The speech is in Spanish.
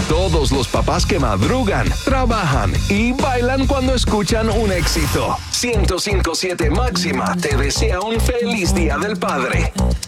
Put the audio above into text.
todos los papás que madrugan, trabajan y bailan cuando escuchan un éxito. 105.7 Máxima te desea un feliz Día del Padre.